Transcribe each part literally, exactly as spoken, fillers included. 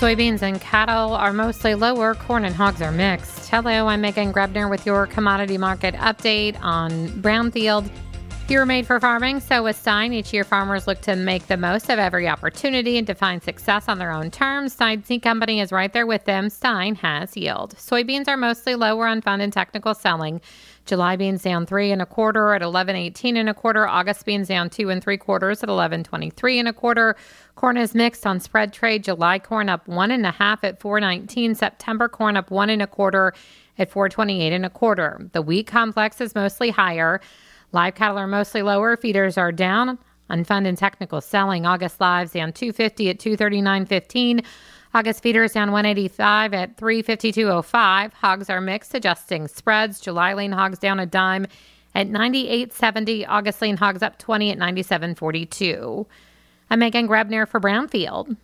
Soybeans and cattle are mostly lower. Corn and hogs are mixed. Hello, I'm Megan Grebner with your commodity market update on Brownfield. You're made for farming, so with Stein, each year farmers look to make the most of every opportunity and to find success on their own terms. Stein Seed Company is right there with them. Stein has yield. Soybeans are mostly lower on fund and technical selling. July beans down three and a quarter at eleven eighteen and a quarter. August beans down two and three quarters at eleven twenty-three and a quarter. Corn is mixed on spread trade. July corn up one and a half at four nineteen. September corn up one and a quarter at four twenty-eight and a quarter. The wheat complex is mostly higher. Live cattle are mostly lower. Feeders are down on fund and technical selling. August lives down two fifty at two thirty-nine fifteen. August feeders down one eighty-five at three fifty-two oh five. Hogs are mixed, adjusting spreads. July lean hogs down a dime at ninety-eight seventy. August lean hogs up twenty at ninety-seven forty-two. I'm Megan Grebner for Brownfield.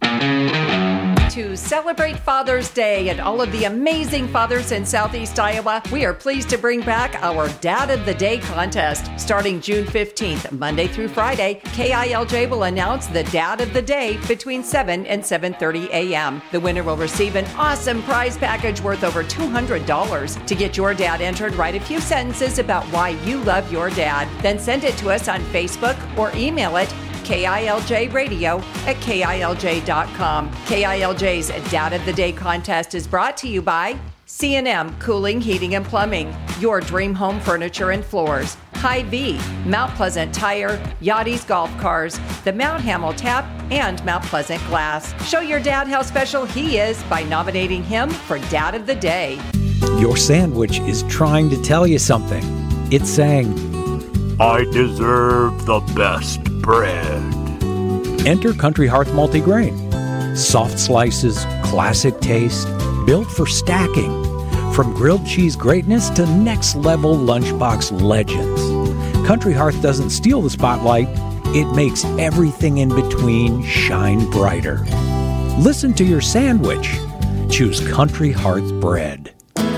To celebrate Father's Day and all of the amazing fathers in Southeast Iowa, we are pleased to bring back our Dad of the Day contest. Starting June fifteenth, Monday through Friday, K I L J will announce the Dad of the Day between seven and seven thirty a.m. The winner will receive an awesome prize package worth over two hundred dollars. To get your dad entered, write a few sentences about why you love your dad. Then send it to us on Facebook or email it K I L J radio at K I L J dot com. K I L J's Dad of the Day contest is brought to you by C and M Cooling, Heating, and Plumbing, your dream home furniture and floors, Hy-Vee, Mount Pleasant Tire, Yachty's Golf Cars, the Mount Hamill Tap, and Mount Pleasant Glass. Show your dad how special he is by nominating him for Dad of the Day. Your sandwich is trying to tell you something. It's saying, I deserve the best bread. Enter Country Hearth Multigrain. Soft slices, classic taste, built for stacking. From grilled cheese greatness to next level lunchbox legends. Country Hearth doesn't steal the spotlight, it makes everything in between shine brighter. Listen to your sandwich. Choose Country Hearth bread.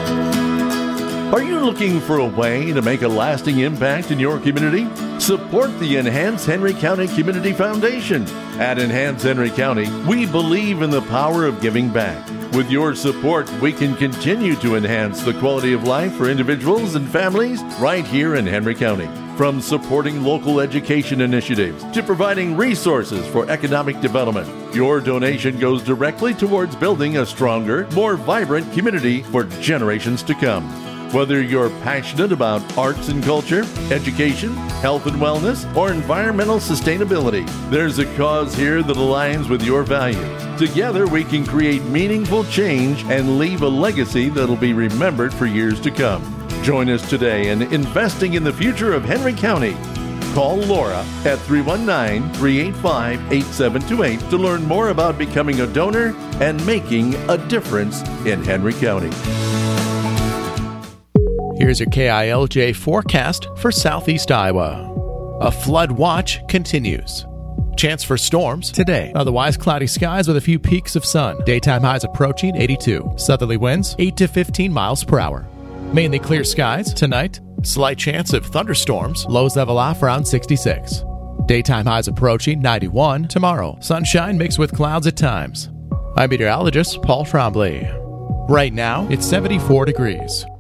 Are you looking for a way to make a lasting impact in your community? Support the Enhance Henry County Community Foundation. At Enhance Henry County, we believe in the power of giving back. With your support, we can continue to enhance the quality of life for individuals and families right here in Henry County. From supporting local education initiatives to providing resources for economic development, your donation goes directly towards building a stronger, more vibrant community for generations to come. Whether you're passionate about arts and culture, education, health and wellness, or environmental sustainability, there's a cause here that aligns with your values. Together, we can create meaningful change and leave a legacy that'll be remembered for years to come. Join us today in investing in the future of Henry County. Call Laura at three one nine, three eight five, eight seven two eight to learn more about becoming a donor and making a difference in Henry County. Here's your K I L J forecast for Southeast Iowa. A flood watch continues. Chance for storms today. Otherwise, cloudy skies with a few peaks of sun. Daytime highs approaching eighty-two. Southerly winds eight to fifteen miles per hour. Mainly clear skies tonight. Slight chance of thunderstorms. Lows level off around sixty-six. Daytime highs approaching ninety-one tomorrow. Sunshine mixed with clouds at times. I'm meteorologist Paul Trombley. Right now, it's seventy-four degrees.